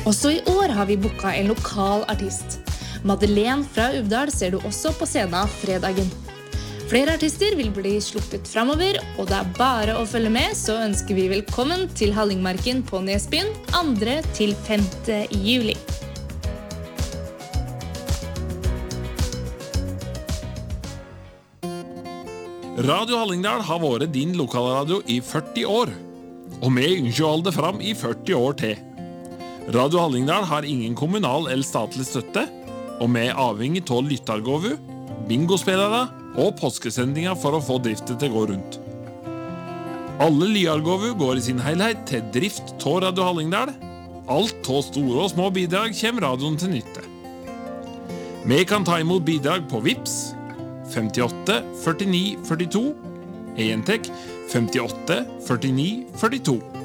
Også i år har vi booket en lokal artist. Madeleine fra Uvdal ser du også på scenen fredagen. Flere artister vil bli sluppet fremover, og det er bare å følge med, så ønsker vi velkommen til Hallingmarken på Nesbyen 2. til 5. juli. Radio Hallingdal har vært din lokalradio i 40 år, og vi ønsker å holde det fram i 40 år til. Radio Hallingdal har ingen kommunal eller statlig støtte, og vi er avhengig av lyttergåvu, bingospillere og påskesendinger for å få driften til å gå rundt. Alle lyargåvu går i sin helhet til drift av Radio Hallingdal. Alt av store og små bidrag kommer radioen til nytte. Vi kan ta imot bidrag på Vips 58 49 42, en tek 58 49 42.